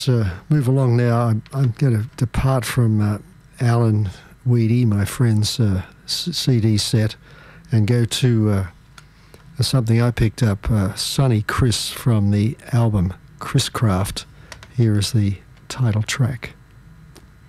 Move along now. I'm going to depart from Alan Weedy, my friend's CD set, and go to something I picked up, Sonny Chris from the album Chris Craft. Here is the title track.